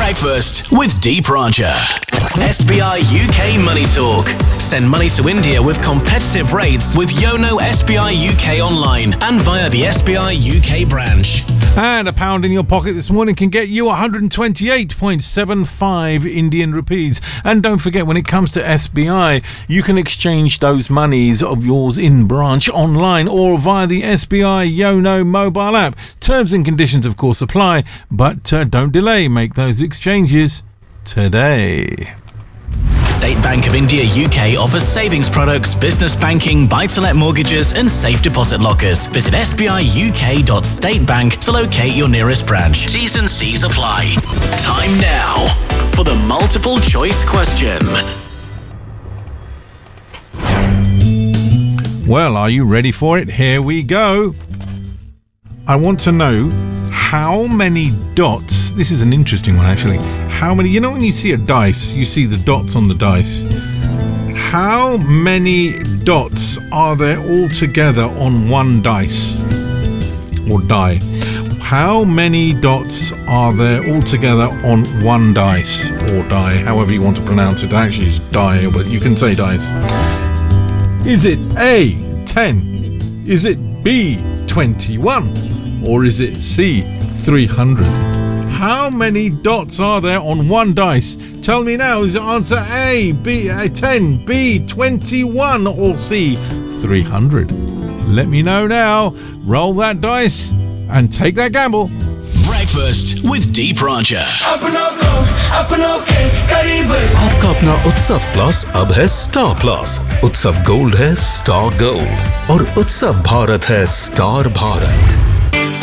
Breakfast with Deep Rancher. SBI UK Money Talk. Send money to India with competitive rates with Yono SBI UK online and via the SBI UK branch. And a pound in your pocket this morning can get you 128.75 Indian rupees. And don't forget, when it comes to SBI, you can exchange those monies of yours in branch, online, or via the SBI Yono mobile app. Terms and conditions, of course, apply, but don't delay. Make those exchanges today. State Bank of India UK offers savings products, business banking, buy-to-let mortgages and safe deposit lockers. Visit sbiuk.statebank to locate your nearest branch. T's and C's apply. Time now for the multiple choice question. Well, are you ready for it? Here we go. I want to know how many dots. This is an interesting one, actually. How many, you know, when you see a dice, you see the dots on the dice. How many dots are there all together on one dice or die? How many dots are there all together on one dice or die, however you want to pronounce it? Actually, it's die, but you can say dice. Is it A, 10? Is it B, 21? Or is it C, 300? How many dots are there on one dice? Tell me now, is it answer A, B, 10, B, 21, or C, 300? Let me know now. Roll that dice and take that gamble. Breakfast with Deep Rancher. आपका अपना उत्सव plus अब है star plus. उत्सव gold है star gold और उत्सव भारत है स्टार भारत.